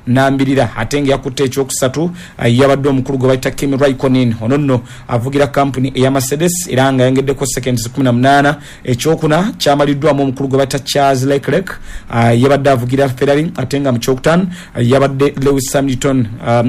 nambirira atenge yakutte ekyokusatu yabadde omukulu gwe bayita Kimi Raikkonen ononno avugira company eya Mercedes era nga yangeddeko seconds 18 ekyokuna kyamaliddwamu omukulu gwe bayita Charles Leclerc yabadde avugira Ferrari atenga mu kyokutano yabadde Lewis Hamilton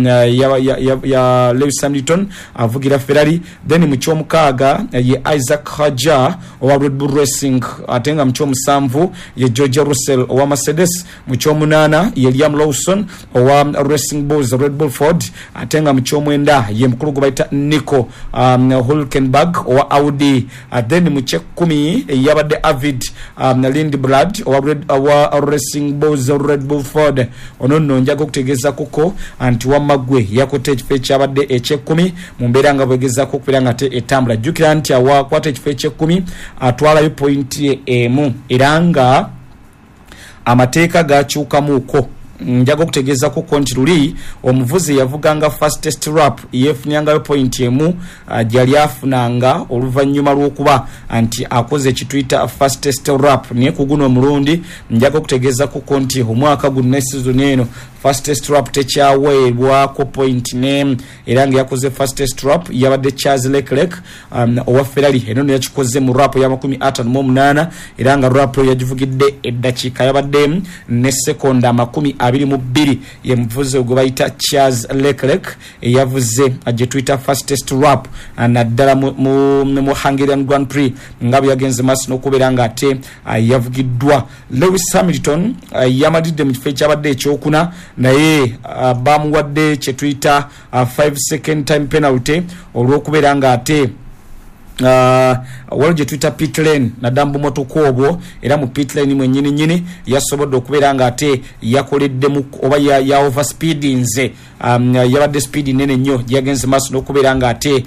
Lewis Hamilton avugira Ferrari then mu kyomukaaga ye Isaac Hadjar owa Red Bull Racing atenga mu kyomusanvu ye George Russell owa Mercedes mu kyomunana ye Liam Lawson owa Racing Bulls Red Bull Ford atenga mu kyomwenda ye mukulu gwe bayita Nico Hülkenberg owa Audi then mu kyekumi yabadde Arvid Lindblad owa Racing Bulls Red Bull Ford ononno njaga okutegeeza kuko anti wamagwe yakote ekifo ekyabadde ekyekumi mu mbeera nga bwegezako okubera nga te etambula jjukira nti awakwata ekifo ekyekumi atwalayo pointi emu era nga amateeka gakyukamuuko njaga okutegeeza kuko nti luli omuvuzi yavuganga fastest lap yefunyangayo point emu gyali afunanga oluvannyuma lw'okuba anti akoze ekituyita fastest lap naye kuguno omulundi njaga okutegeeza kuko nti omwaka guno ne season eno fastest lap tekyaweebwako point name era nga yakoze fastest lap yabadde Charles Leclerc owa Ferrari eno ne yakikoze mu lap ya 58 era nga lap yagivugidde eddakiika yabadde ne sekonda 22 ye muvuzi ogwe bayita Charles Leclerc yavuze aje Twitter fastest lap naddala mu Hungarian Grand Prix nga byagenze maso n'okubeera nga ate yavugiddwa. Lewis Hamilton yamalidde mu kifo ekyabadde ekyokuna naye bamuwadde kye tuyita 5 second time penalty olw'okubeera nga ate waliwo gye tuyita pit lane nadambu motoka obwo era mu pit lane mwennyini yasobodde okubeera nga ate yakoleddemu oba ya overspeedinze yabadde speed nene nnyo gyagenze maaso n'okubeera nga ate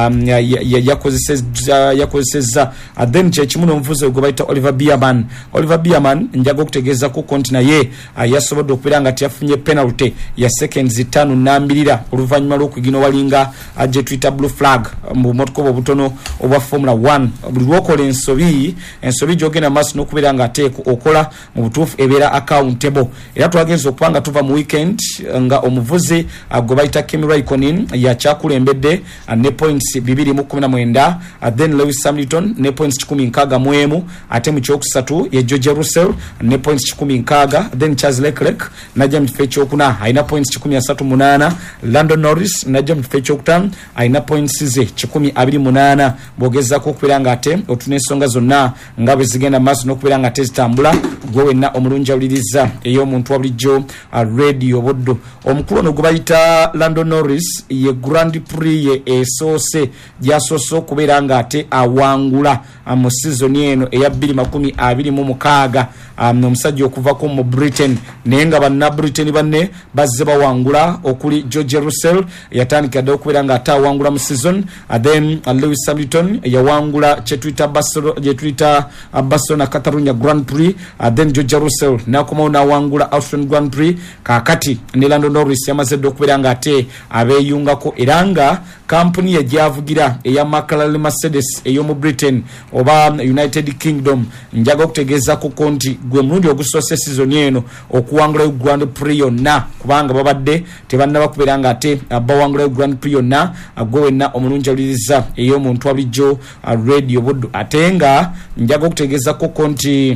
yakozesezza then kyekimu n'omuvuzi gwe bayita Oliver Bierman njaga okutegeeza kuko nti naye yasobodde okubeera nga teyafunye penalty ya seconds 5 oluvannyuma lw'okugina walinga gye tuyita blue flag mu motoka obutono obwa Formula 1 buli lwokola ensobi gyogenda maaso n'okubeera nga ate okola mu butuufu ebeera accountable era twagenza okuba nga tuva mu weekend nga omuvuzi gwe bayita Kimi Raikkonen yakyakulembedde ne points 219 then Lewis Hamilton ne points 161 ate mu kyokusatu ye George Russell ne points 160 then Charles Leclerc najja mu kifo ekyokuna alina points 138 Lando Norris najja mu kifo ekyokutano alina points ze 128 bwogezako okubeera nga ate otuna ensonga zonna nga bwe zigenda maaso n'okubeera nga ate zitambula gwe wenna omulungi awuliriza ey'omuntu wa bulijjo radio boddo omukulu ono gwe bayita Lando Norris ye Grand Prix ye esoose gyasoose okubeera nga ate awangula mu season eno eya 2026 omusajja okuvako mu Britain naye nga banna Britain banne bazze bawangula okuli George Russell yatandika dde okubeera nga ate awangula mu season then Lewis Hamilton yawangula kyetuyita Barcelona Catalunya Grand Prix then George Russell nakomawo nawangula Austrian Grand Prix kakati ne Lando Norris yamaze dde okubeera nga ate abeeyungako era nga kampuni yagyavugira eya McLaren Mercedes ey'omu Britain oba United Kingdom njaga okutegeeza kuko nti gwe mulundi ogusoose season eno okuwangula Grand Prix yonna kubanga babadde tebannaba kubeera nga ate bawangula Grand Prix yonna gwe wenna omulungi awuliriza ey'omuntu wa bulijjo radio buddu ate nga njaga okutegeeza kuko nti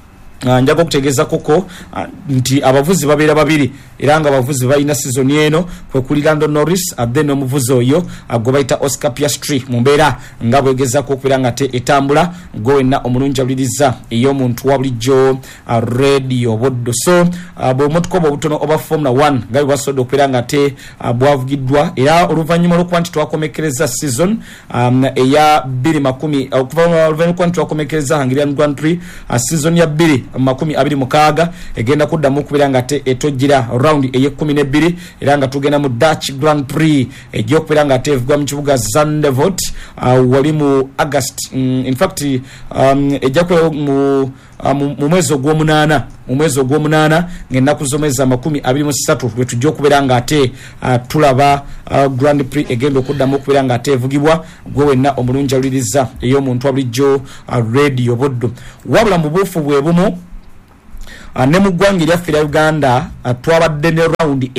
nti abavuzi babeera babiri era nga abavuzi balina season eno kwe kuli Lando Norris then omuvuzi oyo gwe bayita Oscar Piastri mu mbeera nga bwegezako okubeera nga te etambula gwe wenna omulungi awuliriza ey'omuntu wa bulijjo radio boddo so bw'omutuko obutono oba Formula 1 nga bwasodde okubeera nga te bwavugiddwa era oluvannyuma lw'okuba nti twakomekereza season eya 2010 okuva oluvannyuma lw'okuba nti twakomekereza Hungarian Grand Prix season ya 2026 egenda kuddamu okubeera nga te etojjira round eye12 era nga tugenda mu Dutch Grand Prix egy'okubeera nga te evugwa mu kibuga Zandvoort wali mu August in fact ejja kubeera mu mwezi ogw'omunaana ng'ennaku z'omwezi 23 lwe tujja okubeera nga ate tulaba Grand Prix egenda okuddamu okubeera nga ate evugibwa gwe wenna omulungi awuliriza ey'omuntu wa bulijjo radio boddo wabula mu buufu bwe bumu ne mu ggwanga eryaffe erya Uganda twabadde ne round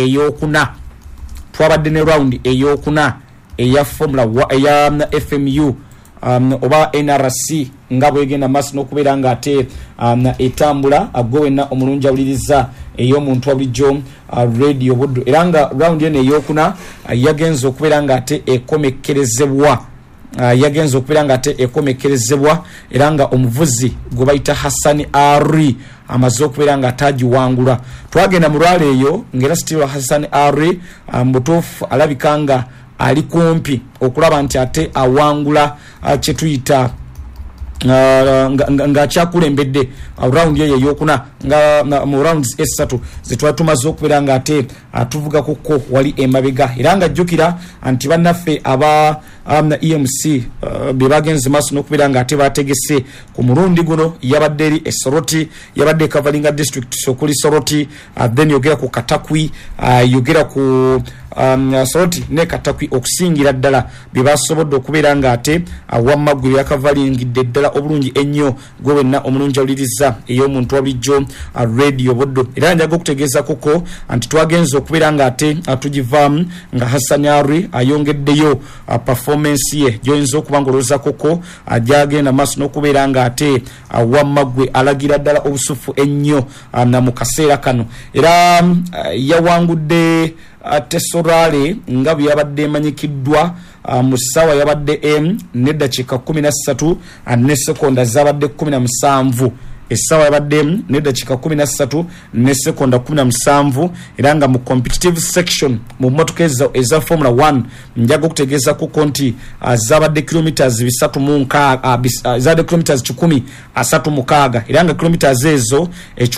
eyokuna eya Formula eya FMU oba NRC nga bwegenda maaso n'okubeera nga ate etambula agwenna omulungi awuliriza ey'omuntu abulijjo radio buddu era nga round eno eyokuna yagenza okubeera nga ate ekomekerezebwa era nga omuvuzi gwe bayita Hassan Ali amaze okubeera nga atagiwangula. Twagenda mu lwala eyo ng'era Steve Hassan Ali mbutuufu alabika nga ali kumpi okulaba nti ate awangula kye tuyita nga kyakulembedde round eyo eyokuna nga mu rounds esatu zetwatumaze okubeera nga ate atuvuga kuko wali emabega era nga jjukira nti bannaffe aba EMC bebagenze maaso n'okubeera nga ate bategese ku mulundi guno yabadde eri Soroti yabadde Kavalinga district okuli Soroti then yogera ku Katakwi yogera ku Soroti ne Katakwi okusingira ddala bebasobodde okubeera nga ate wamagwe yakavalingidde ddala obulungi ennyo gwe wenna omulungi awuliriza ey'omuntu wabulijjo radio buddo era njaga okutegeeza kuko nti twagenza okubeera nga ate tugivaamu nga Hassan Ali ayongeddeyo performance ye gyoyinza okuba ng'olowooza kuko ajagenda maaso n'okubeera nga ate wamagwe alagira ddala obusufu ennyo mu kaseera kano era yawangudde Tesorale nga bwe yabadde emanyikiddwa mu ssaawa yabadde n'eddakiika 13 ne sekonda zabadde 17 essaawa yabadde n'eddakiika 13 ne sekonda 17 era nga mu competitive section mu mmotoka eza Formula 1 njaga okutegeeza kuko nti zabadde kilometers 336 zabadde kilometers 136 era nga kilometers ezo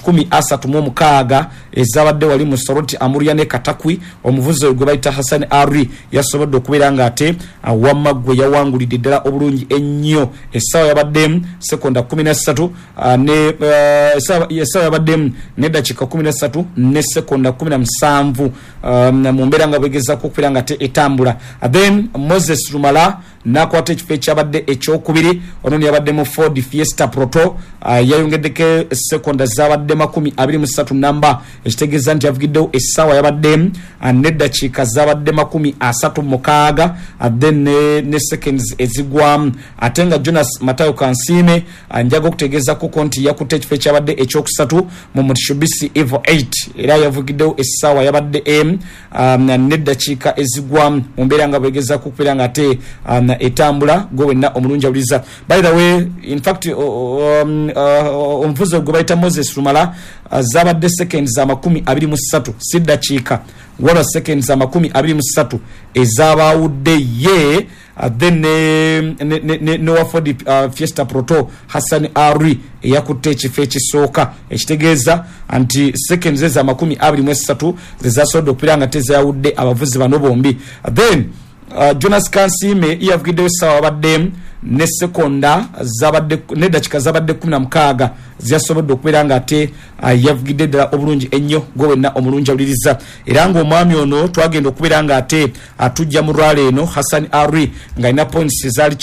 136 ezabadde wali mu Soroti Amuria ne Katakwi omuvuzi gwe bayita Hassan Ali yasobodde okubeera nga ate wamagwe yawangulidde ddala obulungi ennyo essaawa yabadde sekonda 13 ne essaawa yabadde n'eddakiika 13 ne sekonda 17 mu mbeera nga bwegezako okubeera nga te etambula. Then Moses Lumala nakwata ekifo ekyabadde ekyokubiri ono yabadde mu Ford Fiesta Proto yayongeddeko sekonda zabadde 23 namba ekitegeeza nti yavugiddewo essaawa yabadde n'eddakiika zabadde 36 then ne seconds ezigwamu ate nga Jonas Matayo Kansime njaga okutegeeza kuko nti yakutte ekifo ekyabadde ekyokusatu mu Mitsubishi Evo 8 era yavugiddewo essaawa yabadde n'eddakiika ezigwamu mu mbeera nga bwegezako okubeera nga ate etambula gwe wenna omulungi awuliriza. By the way, in fact omuvuzi gwe bayita Moses Lumala zabadde seconds za 23 siddakiika wala seconds za 23 ezabawudde ye then ne wa Ford Fiesta Proto Hassan Ali yakutte ekifo ekisooka ekitegeeza anti seconds za 23 zezasobodde okubeera nga tezayawudde abavuzi bano bombi. Then Jonas Kansime yavugiddewo essaawa abadde ne sekonda zabadde n'eddakiika zabadde 16 zyasobodde okubeera nga ate yavugidde ddala obulungi ennyo gwe wenna omulungi awuliriza era ng'omwami ono twagenda okubeera nga ate atujja mu lwala eno Hassan Ali ng'alina points ezaali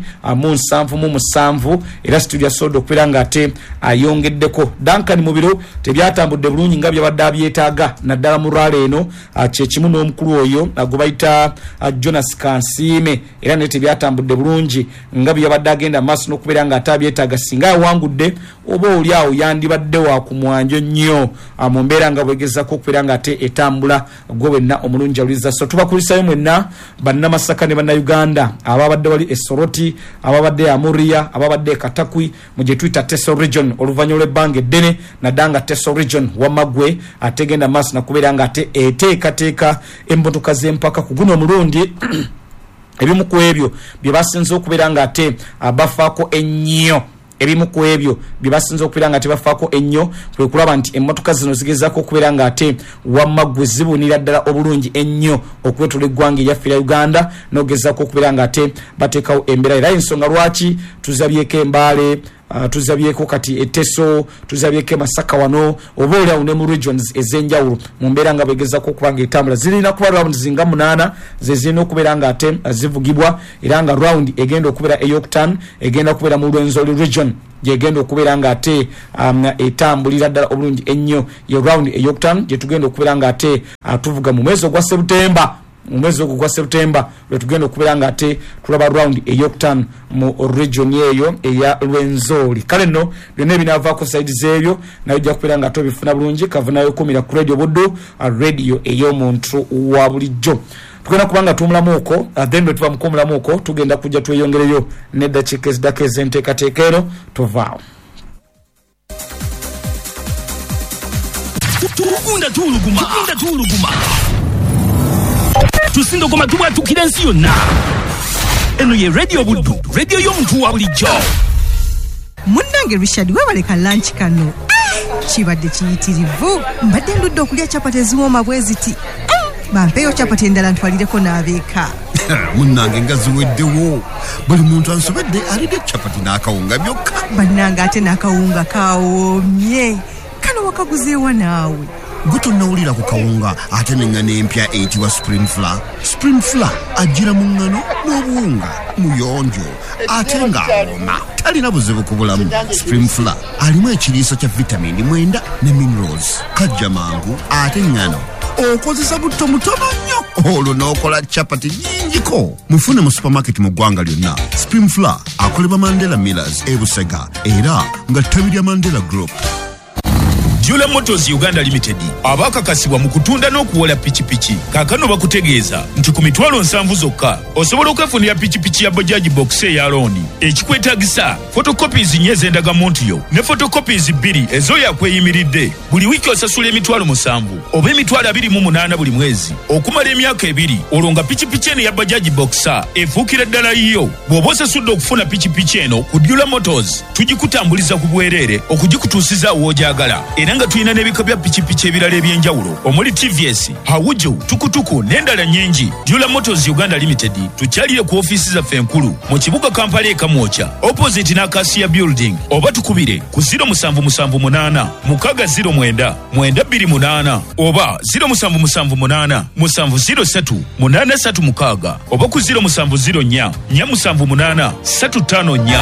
177 era studio yasobodde okubeera nga ate ayongeddeko. Duncan mu biro tebyatambudde bulungi nga byabadde abyetaaga naddala mu lwala eno kyekimu n'omukulu oyo gwe bayita Jonas Kansime era ne tebyatambudde bulungi nga byabadde agenda maaso n'okubeera nga ate abyetaaga singa yawangudde oba oli awo yandibadde wa ku mwanjo nnyo mu mbeera nga bwegezako okubeera nga ate etambula gwe wenna omulungi awuliriza. So tubakulisayo mwenna bannamasaka ne bannayuganda ababadde wali Soroti ababadde Amuria ababadde Katakwi mu gye tuyita Teso region oluvannyuma lw'ebbanga eddene naddanga Teso region wamagwe ategenda maaso nakubeera nga ate eteekateeka emmotoka z'empaka ku guno omulundi ebimu ku ebyo bye basinze okubeera nga ate bafaako ennyo ebimu ku ebyo bye basinze okubeera nga ate bafaako ennyo kwe kulaba nti emmotoka zino zigezaako okubeera nga ate wamagwe zibunira ddala obulungi ennyo okwetula eggwanga eryaffe erya Uganda n'ogezaako okubeera nga ate bateekawo embeera era ensonga lwaki tuzabyeko embaale tuzabyeko kati eteso tuzabyeko Masaka wano obola une mu regions ezenjawulo mu mbeera nga begeza ko kubanga etambula zirina kuba round zinga 8 zezino kubera nga ate zivugibwa era nga round egenda okubera eyoktan egenda kubera mu Rwenzori region jegendo okubera nga ate etambulira ddala obulungi ennyo ye round eyoktan je tugenda okubera nga ate tuvuga mu mwezi gwa September lwe tugenda okubera nga ate tulaba round eyoktan mu region eyo eya Rwenzori kale no byonna binavaako side zebyo nayo jja kubera nga tobifuna bulungi kavunayo kumira ku radio buddu radio ey'omuntu wa bulijjo tugenda kubanga tumulamuko then bwe tuva mukumulamuko tugenda kujja tweyongereyo neddakiika ezidako ezenteekateeka ero tovaawo tukunda tuluguma tusindogoma tubwatukira ensi yonna eno ye radio buddu radio y'omuntu wa bulijjo munnange Richard webaleka lunch kano kibadde kiyitirivu mbadde ndudde okulya capati eziwooma bwe ziti bampeyo capati endala ntwalireko n'abeeka munnange nga ziweddewo buli muntu ansobedde alidde capati n'akawunga byokka bannange ate n'akawunga kawoomye kano wakaguzeewa naawe gwe tonnawulira ku kawunga ate n'engano empya eyitibwa spring flour ajjira mu ngano n'obuwunga muyonjo ate ng'awoma talina buzibu ku bulamu spring flour alimu ekiriisa kya vitamini 9 ne minerals kajja mangu ate ngano okozesa butto mutono nnyo olwo n'okola capati nnyingiko mufune mu supermarket mu ggwanga lyonna spring flour akolebwa Mandela Millers Busega era nga ttabi lya Mandela Group. Jula Motors Uganda Limited abakakasibwa mu kutunda n'okuwola pichipichi kakano bakutegeeza nti ku mitwalo 7 zokka osobola okwefunira pichipichi ya Bajaj Box ya loani ekikwetagisa photocopies nyeze endagamuntu yo ne photocopies 2 ezo yakweyimiridde buli wiki osasula emitwalo 7 oba emitwalo 28 buli mwezi okumala emyaka 2 olonga pichipichi eno ya Bajaj Box efuukira ddala iyo bw'oba osasudde okufuna pichipichi eno ku Jula Motors tugikutambuliza ku bwereere okugikutuusiza w'ojagala era nga tuyina n'ebika bya pichipichi ebirala ebyenjawulo omuli TVS, Hawuju, Tukutuku n'endala nnyingi. Jula Motors Uganda Limited tukyalire ku ofiisi zaffe enkulu mu kibuga Kampala Kamwocha opposite n'Acacia Building oba tukubire ku 0778 609 928 oba 0778 703 836 oba ku 0704 478 354.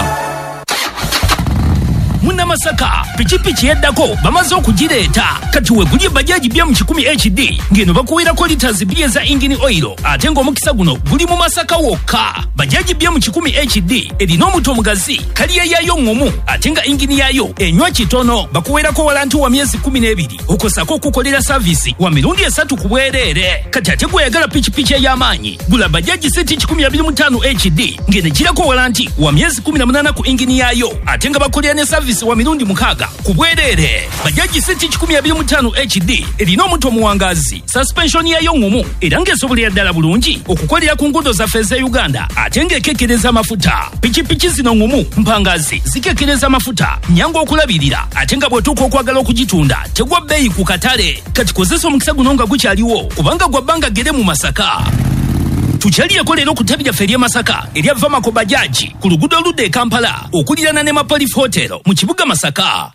Muna Masaka pichipichi yeddako bamaze okugireeta kati wegulye Bajaj bya mu 10 HD ngeno bakuwirako liters 2 za engine oil ate ng'omukisa guno guli mu Masaka wokka. Bajaj bya mu 10 HD erina omuto omugazi kaliya yayo ngomu ate nga engine yayo enywa kitono bakuwirako walanti wa myezi 12 okosako okukolera service wa mirundi 3 ku bwereere. Kati ate gweyagala pichipichi ey'amaanyi gula Bajaj City 125 HD ngene girako walanti wa myezi 18 ku engine yayo ate nga bakolera ne service wa mirundi 6 ku bwereere. Bajaj City 125 HD erina omuto omuwangazi suspension yayo ngomu era ng'esobolera ddala bulungi okukolera ku nguudo zaffe za Uganda ate ng'ekekereza amafuta. Pichipichi zino ngomu mpangazi zikekereza amafuta nyangu okulabirira ate nga bw'otuuka okwagala okugitunda tegwa bbeeyi ku katale. Kati kozesa omukisa guno nga gukyaliwo kubanga gwa bbanga gere mu Masaka. Tukyaliyeko leero ku ttabi lyaffe ery'e Masaka erya Vamako Bajaji ku luguudo oludda e Kampala okulirana ne Mapolif Hotel mu kibuga Masaka.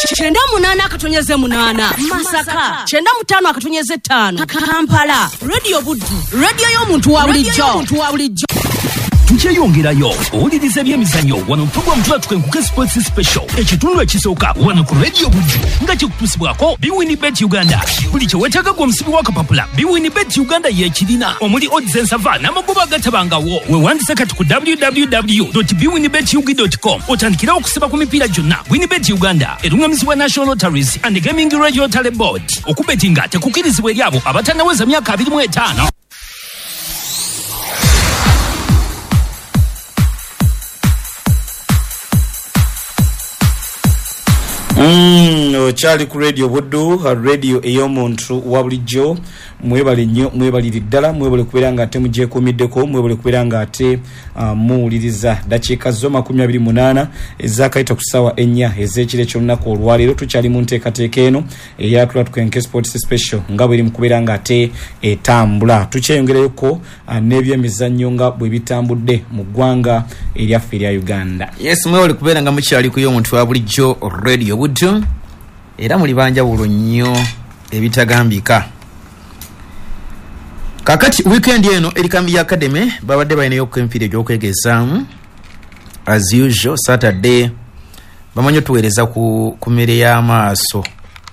98 Masaka 95 Kampala Radio Buddu radio y'omuntu wa bulijjo. Tukyeyongerayo owuliriza ebyemizannyo wano program tulatwenkuka sports special ekitundu ekisooka wano ku radio Buddu nga kikutusibwako Bwinibet Uganda. Buli kyeweetaaga gw'omusibi w'akapapula Bwinibet Uganda yeekirina omuli odds ensava n'amagoba agatabangawo. Weewandise kati ku www.bwinibetug.com otandikira okusiba ku mipiira gyonna. Bwinibet Uganda erungamizibwa National Lotteries and Gaming Regulatory Board. Okubetinga tekukirizibwa eri abo abatannaweza myaka 25. Okyali ku radio Buddu, radio ey'omuntu wa bulijjo. Mwebale nnyo, mwebalire ddala, mwebale kubeera nga ate mugyekuumiddeko, mwebale kubeera nga ate muwuliriza. Dakiika zo 28 ezakayita ku ssaawa 4 ez'ekiro ky'olunaku olwaleero. Tukyali mu nteekateeka eno eya Tukenke Sports Special nga bweri mu kubeera nga ate etambula. Tukyeyongerayoko n'ebyemizannyo nga bwe bitambudde mu ggwanga eryaffe erya Uganda. Yes, mwebale kubeera nga mukyali ku y'omuntu wa bulijjo radio Buddu, era muli banjawulo nnyo ebitagambika. Kakati weekend eno Erikambi Academy babadde balinayo kwempire gy'okwegezaamu as usual. Saturday bamanyi tuweereza ku mmere y'amaaso,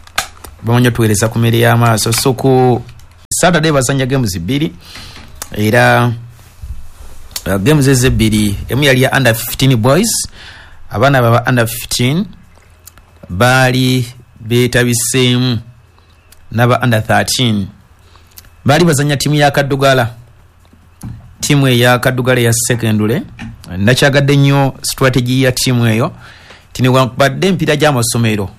so ku Saturday bazanya games 2 era games ez'ebbiri emu yali ya under 15 boys, abaana baba under 15 bali beetabiseemu n'aba under 13 bali bazanya timu ya Kaddugala. Timu eya Kaddugala ya secondary nakyagadde nnyo strategy ya timu eyo tinewakubadde empira gy'amasomero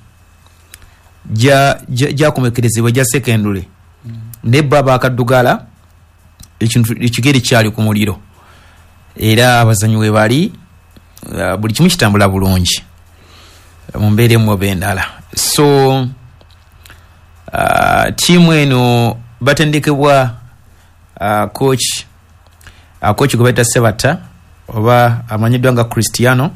gyakomekerezebwa gya secondary ne baba Kaddugala ekigere kyali ku muliro era abazanyi we bali buli kimu kitambula bulungi mu mbeera emu oba endala. So timu eno batendekebwa coach gwe bayita Sebata oba amanyiddwa nga Cristiano,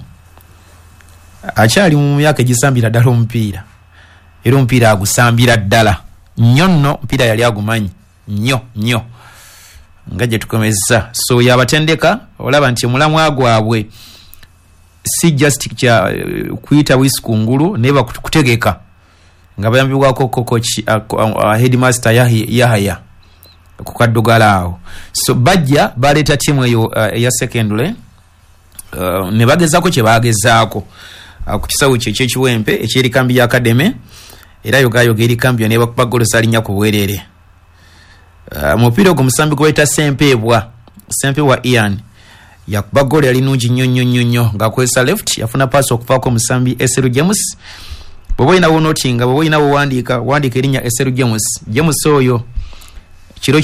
akyali mu myaka egisambira ddala omupiira, era omupiira agusambira ddala nnyo nno, omupiira yali agumanyi nnyo nga gye tukomeza. So yabatendeka olaba nti omulamwa gwabwe si just kya kuyita wisikungulu naye bakutegeka nga bayambibwako coach headmaster Yahaya ku Kaddugala awo. So bajja baleeta timu eyo eya secondary ne bagezaako kye baagezaako ku kisawo kye ekyekiwempe eky'Erikambi Academy, era yogayoga Erikambi ne bakuba golo salinya ku bwerere. Mupiira ogwo musambi gwe bayita Sempeebwa Ian yakuba golo yali nungi nnyo ng'akozesa left, yafuna pass okuvaako musambi Eseru James. Bw'oba olina wonotinga, bw'oba olina wandiika erinnya Eseru James oyo kiro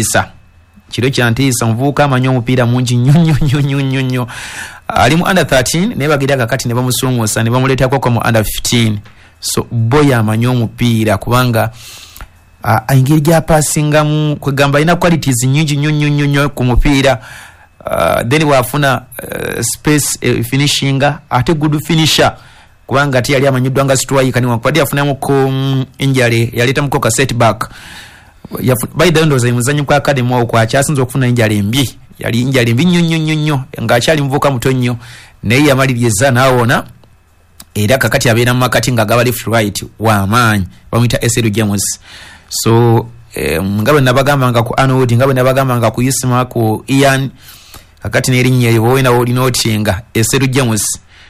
kyantiisa muvubuka amanyi omupiira mungi nnyo. Ali mu under 13 naye bagenda kakati ne bamusongoosa ne bamuleetako ko mu under 15. So boy amanyi omupiira kubanga engeri gy'apasingamu kwegamba alina qualities nyingi nnyo ku mupiira. Then wafuna space finishing ate good finisher kubanga ati yali amanyiddwa nga striker niwakubadde yafunamu ko injury yaleetamu ko ka setback. By the end of the muzanyi kwa academy wao kwa kyasinza okufuna injury mbi, yali injury mbi nnyo nga akyali muvuka muto nnyo naye yamaliriza naawona, era kakati abeera mu makati nga gaba left right w'amaanyi bamuyita Eseru James. So ngabe nabagambanga ku Arnold, ngabe nabagambanga ku Yusima, ku Ian, kakati n'erinnya eryo wowe nawo olina otinga Eseru James.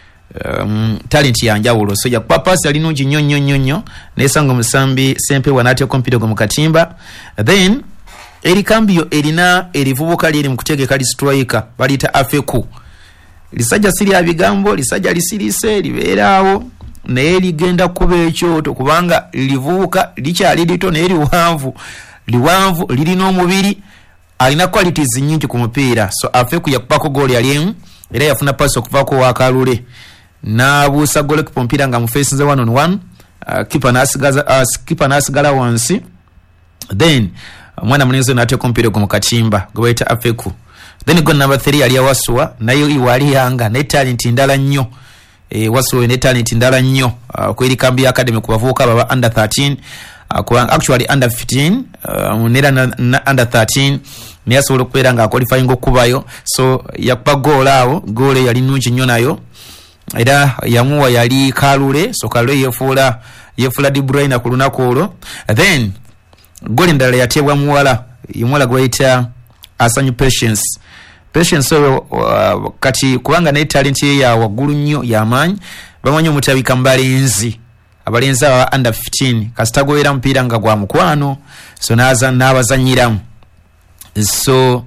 Talent yanjawulo, so ya purpose ali nungi nnyo nesanga musambi Sempeebwa n'ateeka omupiira gwe mu katimba. Then Erikambi erina erivubuka lyeri mu kutegeka li striker baliyita Afeku. Lisajja siri ya bigambo, lisajja lisirise libeeraawo naye ligenda kuba ekyoto kubanga livubuka likyali lito naye liwanvu lirina omubiri, alina qualities nnyingi ku mupiira. So Afeku yakubako goal yali emu era yafuna pass okuvaako wakalule n'abuusa gole ku mpira nga mufeesinze 1-on-1, keeper n'asigala wansi. Then omwana mulenzi n'ateeka omupiira gwe mu katimba gwe bayita Afeku. Then goal number 3 yali Wasuwa, naye iwali yanga ne talent ndala nnyo. Wasuwa ne talent ndala nnyo ku Erikambi Academy ku bavubuka baba under 13, actually under 15 nera under 13 naye asobola okubeera nga qualifying okubayo. So yakuba goal awo, goal yali nnungi nnyo nayo era yamuwa yali Kalule. So Kalule yefuula De Bruyne ku lunaku olwo. Then goal endala yateebwa muwala gwe bayita Asanyu Patience oyo kati kubanga naye talent ye ya waggulu nnyo y'amaanyi, bamanyi omutabika mu balenzi aba under 15 kasita goera mupiira nga gwa mukwano, so n'abazanyiramu. So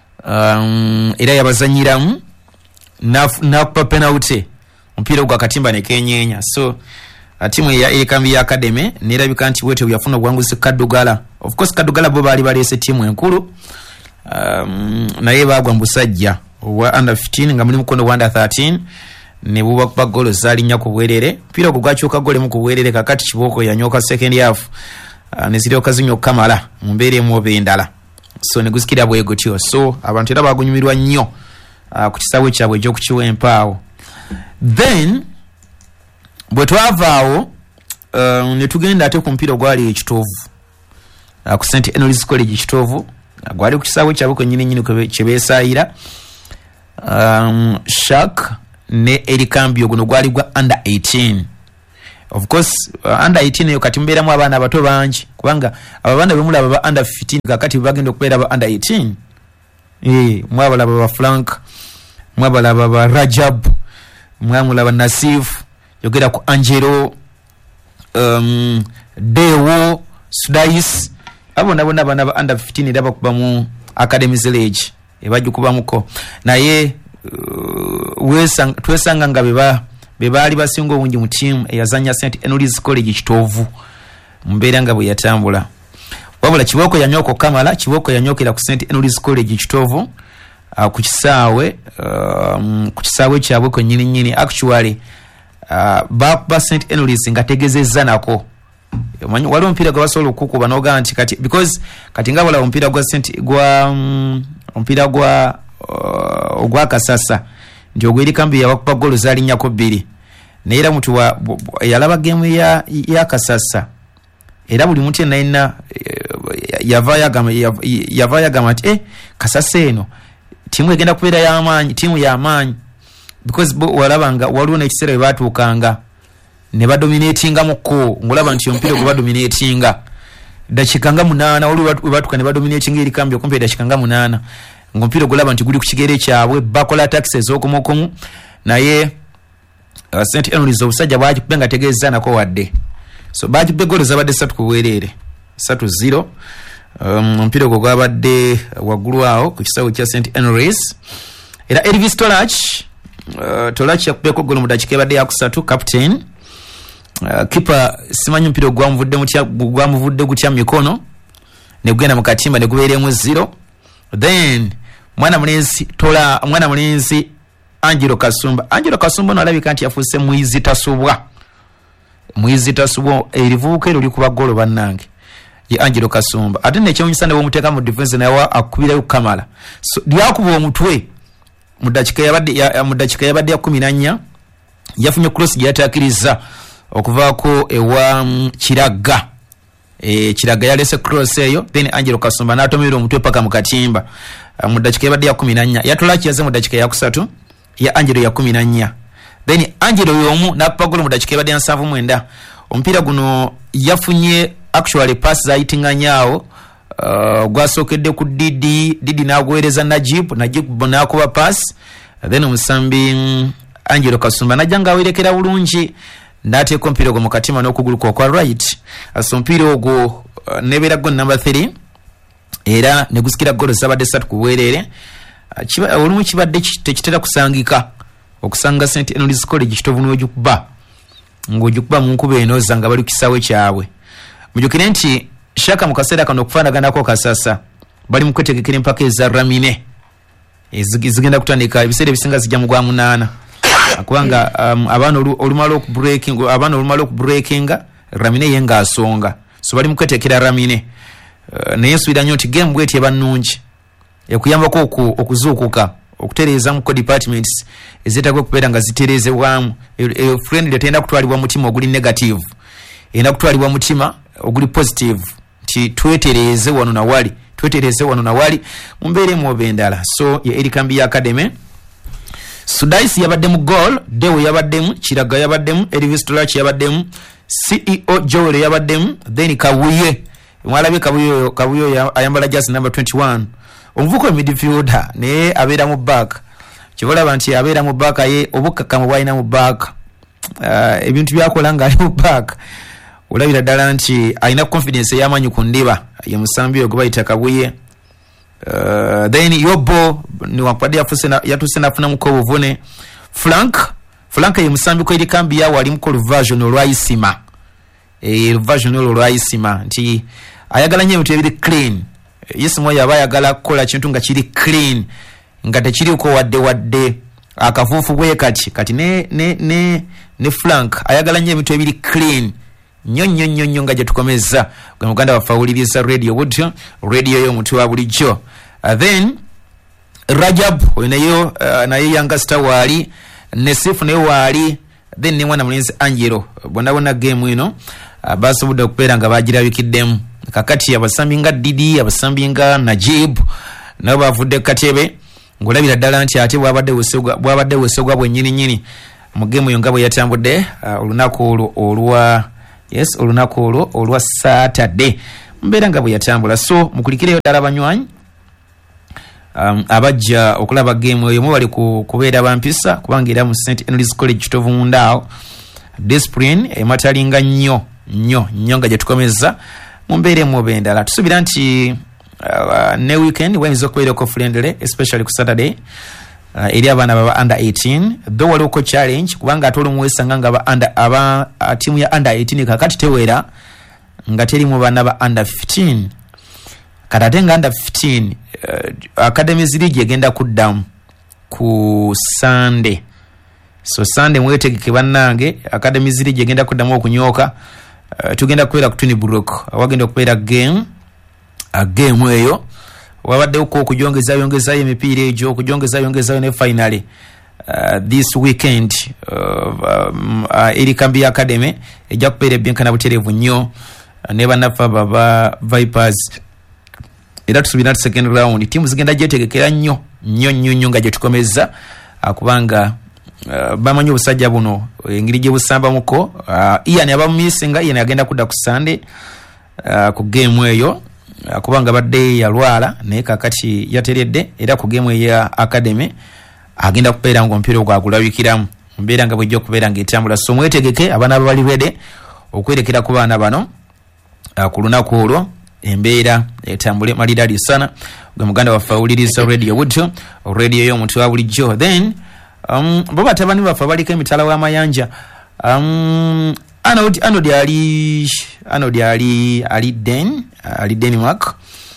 era yabazanyiramu n'akupa penalty omupiira gwa katimba ne kenyeenya. So timu ya Erikambi ya Academy nerabika nti bwete yafuna obwanguzi Kadugala. Of course Kadugala bo bali balese timu enkulu naye bagwa mbusajja wa under 15 nga muli mukono wa under 13 ne buba golo zali nya ku bwerere pira kugwachuka gole mu kubwerere kakati Kiboko yanyoka second half ne ziryo kazinyo Kamala mumbere mu bendala so ne gusikira bwego tyo so abantu era bagunyumirwa nnyo ku kisawe kyabwe ekyo kukiwa empaawo. Then bwe twavaawo ne tugenda ate ku mpira gwali ekitovu ku St. Henry's College ekitovu gwali ku kisawe kyabwe kwennyini kyebeesaayira Shark ne Erikambi guno gwali gwa under 18. Of course under 18 yo kati mbeeramu abaana abato bangi kubanga abaana bemulaba ba under 15 kakati bagenda okubeera ba under 18 mwabalaba ba Frank mwabalaba ba Rajab mwamulaba Nasif yogera ku Angelo Dewo Sudais abona bana ba under 15 ndaba kuba mu Academy Village ebajukubamuko naye twesanga nga bebali basinga obungi mu team eyazanya St. Henry's College kitovu mbeera nga bwe yatambula wabula Kiboko yanyoko Kamala Kiboko yanyokera ku St. Henry's College kitovu ku kisaawe kyabwe ko nyini actually ba St. Henry's nga tegezezza nako omanyi wali omupiira gwa basobola okukuba noga nti kati because kati nga wala omupiira gwa ogwa Kasasa ndio gweri kambi ya wakupa golo zali nyako 2 neera mtu yalaba game ya Kasasa era buli muntu naina yavaya gama Kasasa eno timu egenda kubeera y'amaanyi timu y'amaanyi because walabanga waliwo n'ekiseera bwe batuukanga ne badominatinga muko ngolaba nti omupiira gwe badominatinga dakika nga 8 waliwo batuuka ne badominatinga eri kambi okumpi dakika nga 8 ngompira gulaba nti guli ku kigere kyabwe bakola taxes okumokomu naye St. Henry's obusajja bwaji kubenga tegeeza nako wadde so baji begolo zabadde 3 kuwerere 3-0 ompira gwo gwabadde waggulu awo ku kisawo kya St. Henry's era Elvis Tolach yakubeko golo mu dakika ebadde yakusatu captain keeper simanyi mpira gwamuvudde gutya mikono ne gugenda mu katimba ne gubeeremu 0. Then mwana mulenzi Angelo Kasumba no alabika nti yafuse muizi tasubwa erivuuka ero likuba golo bannange ye Angelo Kasumba ate ne kyonyisa ne bomuteka mu defense naye akubira Kamala so lyakuba omutwe mu dakika yabadde ya 14 yafunye cross yatakiriza okuvaako ewa Kiraga Kiraga yalese cross eyo then Angelo Kasumba natomera omutwe paka mu katimba mu dakika yabadde ya 14 yatolaki yaze mu dakika ya 3 ya Angelo ya 14 then Angelo yomu napagolo mu dakika yabadde ya 7 ompira guno yafunye actually pass za itinganyao gwasokedde ku Didi nagwereza Najib nakuba pass then omusambi Angelo Kasumba najanga awerekera bulungi ndate kompiro go mukatima n'okuguluka kwa right asompiro go nebera go number 3 era negusikira golo zabadde 3 kuwerere olumu kibadde tekitera kusangika okusanga St. Henry's College kitovunwe okuba ng'ojukuba mu nkuba eno zanga bali kisawe kyabwe mujukire nti shaka mukasera kano okufaanaganako Kasasa bali mu kwetegekera empaka eza Ramine ezigenda kutandika ebiseera ebisinga zijja mu gwa 8 akubanga abaana olumala okubreakinga Ramine yenga asonga so bali mu kwetegekera Ramine naye nsubira nnyo nti game bweti ebannungi ekuyambako okuzuukuka okutereeza mu departments ezeetagwa okubeera nga zitereezebwamu friend letenda kutwalibwa mutima oguli negative enda kutwalibwa mutima oguli positive nti twetereeze wano na wali mumbeere mu obendala so ye Erikambi ya Academy Sudais yabaddemu goal Dewo yabaddemu Kiraga yabaddemu Elvis Tolach yabaddemu CEO Joel yabaddemu then Kabuye mwalabe Kabuye ayambala just number 21 omuvuko midfielder ne abeera mu back kivolaba nti abeera mu back ye obukakamu bwalina mu back ebintu byakola nga ali mu back olabira ddala nti alina confidence yamanyi ku ndiba ye musambi oyo gwebayita Kabuye then Yobo ni wakwadde yatuse nafuna muko obuvune Frank Frank ye musambi ko eri kambi yawo ali mu version olwayisima version olwayisima nti ayagala nnyo ebintu ebiri clean. Yesu moyo aba ayagala kukola kintu nga kiri clean nga tekiriko wadde akafuufu bwe kati ne Frank ayagala nnyo ebintu ebiri clean nnyo nga gye tukomeza gwe muganda wafawuliriza radio Wood radio y'omuntu wa bulijjo. Then Rajab oyo naye youngster waali ne Sifu naye waali then ne mwana mulenzi Angelo bonna game ino basobodde okubeera nga bagirabikiddemu. Kakati abasambi nga Didi abasambi nga Najib nabo bavudde katebe ngolabira ddala nti ate bwabadde wesogwa bwennyini mu game eyo nga bwe yatambudde olunaku olwo olwa Saturday mbeera nga bwe yatambula. So mukulikireyo ddala banywanyi abajja okulaba game eyo mubali kubeera bampisa kubanga era mu St. Henry's College kitovu mundaawo discipline ematalinga nnyo nga gye tukomeza mumbeere mubendala. Tusubira nti ne weekend wayinza okubeerako friendly especially ku Saturday eri abaana baba under 18 though waliwo challenge kubanga ate olumuwesanga nga timu ya under 18 kakati tewera nga teri mu baana ba under 15 kati nga under 15 academies league egenda kuddamu ku Sunday. So Sunday mwetegeke bannange academies league egenda kuddamu okunyooka. Tugenda kubeera ku Twin Brook wagenda okubeera game eyo wabadde uko okujongeza emipiira egyo okujongeza ne finally this weekend eri kambi ya academy ejja kubeera ebyenkana butereevu nnyo ne bannafa baba Vipers. Era tusubira na second round timu zigenda gyetegekera nnyo nga gye tukomeza kubanga bamanyi obusajja buno engeri gye busamba muko Ian abamumisinga Ian agenda kudda ku Sunday ku game eyo kubanga badde yalwala naye kakati yateredde era ku game ya academy agenda kubeera ngo mpira gwagulabikiramu mbeera nga bwejja okubeera ng'etambula. So mwetegeke abaana bali ready okwerekera ku baana bano ku lunaku olwo embeera etambule malidali sana gwe muganda wafawuliriza radio Wood radio y'omuntu wa bulijjo. Then baba tabani bafa baliko emitala w'amayanja Anodi ali Denmark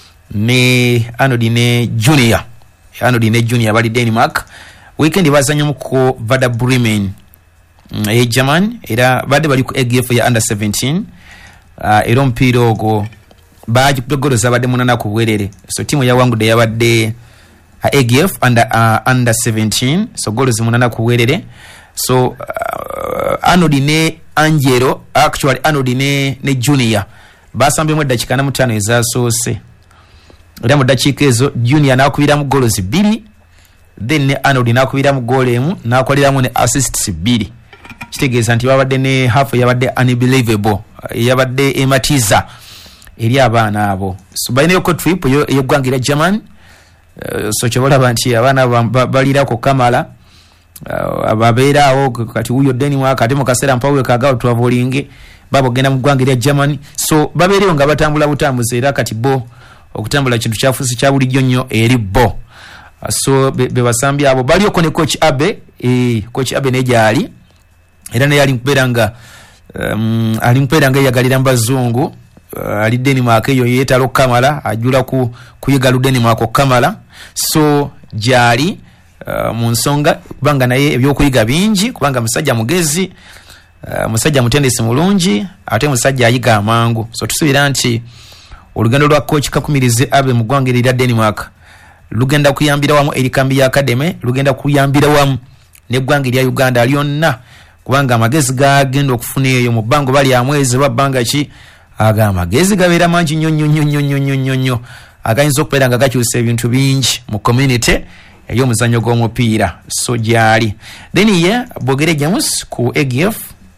ne Anodi ne Junior bali Denmark. Weekend bazanya muko Vada Bremen German era badde bali ku AGF ya under 17 era mpira ogwo baji kugoloza badde munana ku bwerere. So timu ya wangu de yabadde AGF under 17 so goals munana ku bwerere. So Anodi ne Angelo actually Anodi ne Junior basambe mu dakika na mutano ezasoose era mu dakika ezo Junior nakubira mu goals 2 then ne Anodi nakubira mu goal emu nakoleramu ne assists 2 kitegeeza nti babadde ne half yabadde unbelievable yabadde ematiza eri abaana abo. So bayina yoko trip yo gwangira German so chobola nti abaana balirako Kamala ababeerawo kati uyo Denmark ate mu kaseera mpawe kagawo traveling babo genda mu gwangira German. So babeereyo nga batambula butambuze era kati bo okutambula kintu kyafusi kya bulijjo nnyo eri bo. So be basambi abo baliyoko ne coach Abe ne gyali era ne yali mperanga yagalira mbazungu ali Denmark eyo yetalo Kamala ajula kuyiga Denmark Kamala. So gyali mu nsonga kubanga naye ebyokuyiga bingi kubanga musajja mugezi musajja mutendesi mulungi ate musajja ayiga amangu. So tusubira nti olugendo lwa coach Kakumirize Abe mu ggwanga erya Denmark lugenda kuyambira wamu eri kambi ya academy lugenda kuyambira wamu ne ggwanga erya Uganda lyonna kubanga amagezi gagenda okufuna eyo mu bbango bali amwezi lwabbanga ki aga amagezi gabeera mangi nnyo agayinza okubeera nga gakyusa ebintu bingi mu community ey'omuzannyo gw'omupiira. So gyali then ye Bogere James ku AGF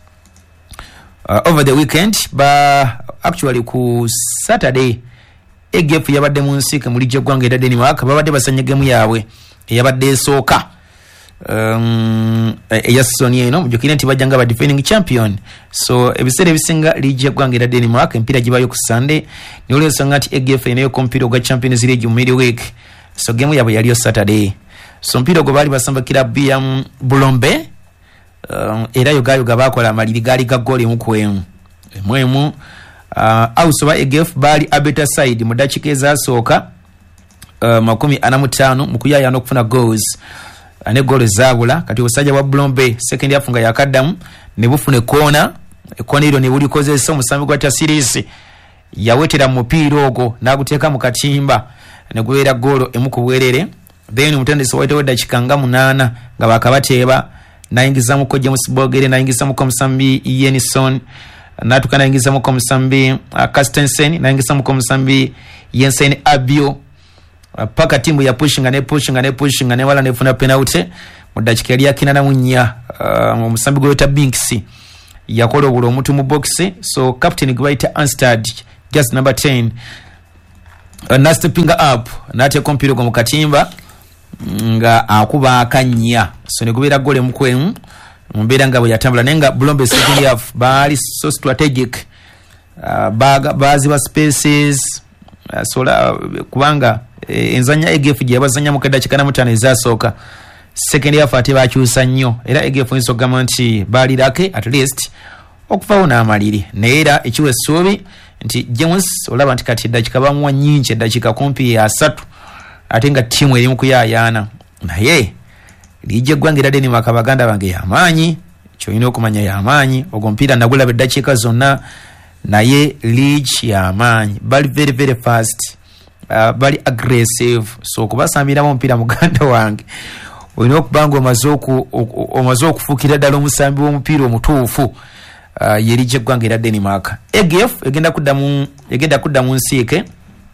over the weekend actually ku Saturday AGF yabadde mu nsiike mu lijja ggwanga erya Denmark babadde basanya gemu yaabwe eyabadde esooka eya season eno mujukire nti bajjanga ba defending champion. So ebiseera ebisinga lijja ggwanga erya Denmark empira gibayo ku Sunday niyo ensonga nti AGF enayo kompiro gwa Champions League mu midweek. So gemu yaabwe yaliyo Saturday. So mpira gwe baali basamba klabu ya Bulombe era yogayoga bakola amaliri gaali ga goal emu ku emu House oba EGF baali abeta side mu dakiika ezasooka 45 mu kuyayaana okufuna goals ne goal zaabula kati obusajja bwa Blombe second half nga yakaddamu ne bufuna ekona ero ne bulikozesa omusambi gwa series yawetera mu mupiira ogwo n'aguteeka mu katimba ne gubeera goal emu ku bwerere then mutendesi waitewo dakiika nga 8 nga bakabateeba nayingizamu ko James Bogere nayingizamu ko musambi Yenison natuka nayingizamu ko musambi Castensen nayingizamu ko musambi Yensen Abio paka timu ya pushing ne wala nefuna penalty mu dakiika yali yakina munya mu musambi gweta Binks yakola obulo omuntu mu box so captain gwaita Anstad just number 10 na stepping up nate kompiro go mu katimba nga akuba akanya so ne kubera gole mukwemu mumbera ngabo yatambula nenga Blombe second half bali so strategic bazi ba spaces sola kubanga enzanya EGF je bazanya mukada chikana mutano ezasooka second half ate bakyusa nnyo era EGF nso gamanti bali lake at least okufawo na amaliri neera ekiwe sobi nti James olaba nti kati dakika bamwa nyingi dakika kumpi ya 3 atenga timu eri mukuyayana naye lije gwangira deni makabaganda bange yamanyi choino okumanya yamanyi ogompira nagula bedakiika zonna naye league yamanyi bali very very fast bali aggressive so kubasambira mu mpira muganda wange olina okubanga omaze okufukira ddala omusambi w'omupiira omutuufu yerije gwangira deni maka EGF egenda kudda mu nsiike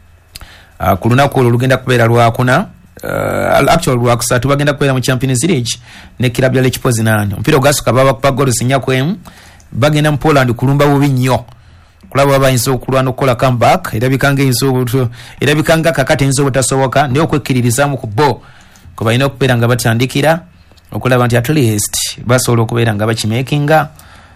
ku lunaku olwo lugenda kubeera lwakuna actual lwakusatu bagenda kubeera mu Champions League ne kirab ya Lechipozi 8 omupiira ogasuka babakupa goals nyakwemu bagenda mu Poland kulumba bubi nnyo kulaba abayinza okulwana okukola comeback erabikanga kakati enzo obutasoboka naye okwekkiririzamu ku bo ko balina okubeera nga batandikira okulaba nti at least basobola okubeera nga bakimakinga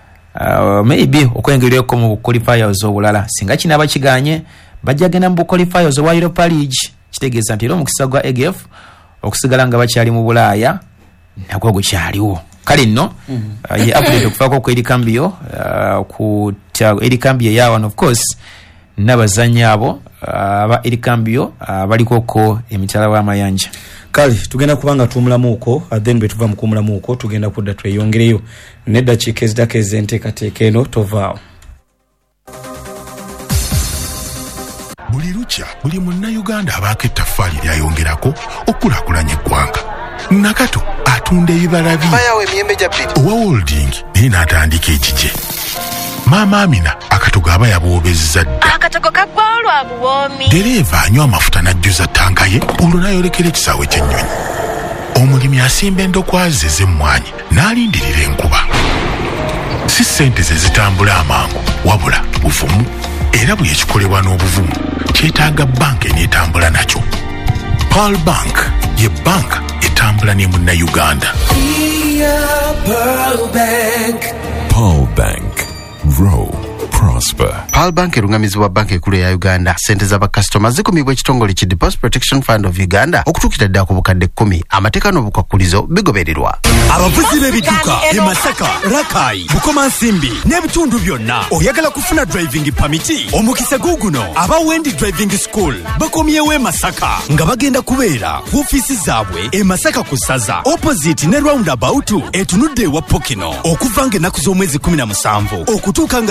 maybe okwengereko mu qualifiers obulala singa kina bakiganye bajjagenda mu qualifiers owa Europa League kitegeeza nti era omukisa gwa EGF okusigala nga bakyali mu Bulaaya nagwo gukyaliwo kale nno ye update okufaako ku eri Cambio ku eri Cambio ya one of course n'abazannyi abo aba eri Cambio balikoko emitala w'amayanja kale tugenda kubanga tumulamuuko then bwe tuva mu kumulamuuko tugenda kudda tweyongereyo neddakiika ezidako ezenteekateeka eno tovaawo. Buli lukya buli munnayuganda abaako ettaffaali lyayongerako okulaakulanya eggwanga. Nakato atunda ebibala bye owa Holding naye n'atandika ekigye. Maama Amina akatogo aba yaboobezza dda. Akatogo kaggwolwa buwoomi. Dereeva anywa amafuta n'ajjuza ttanka ye olwo n'ayolekera ekisaawe ky'ennyonyi. Omulimi asimba endokwazi ez'emmwanyi n'alindirira enkuba. Si ssente ze zitambula amangu wabula buvumu era buli ekikolebwa n'obuvumu kyetaaga banka eneetambula nakyo. Pearl Bank ye banka etambula ne munnayuganda. Pearl Bank. Grow, prosper. Pearl Bank erungamizibwa banka ekulu ya Uganda. Sente za bakasitoma zikumibwa ekitongole ki Deposit Protection Fund of Uganda okutuukira ddala ku bukadde 10. Amateeka n'obukwakulizo bigobererwa. Abavuzi b'ebidduka e Masaka, Rakai, Bukomansimbi n'ebitundu byonna oyagala kufuna driving permit omukisa guguno aba Wendi Driving School bakomyewo e Masaka nga bagenda kubeera ku ofiisi zaabwe e Masaka ku Saza opposite ne roundabout etunudde ewa Pokino okuva ng'ennaku z'omwezi 17 okutuuka nga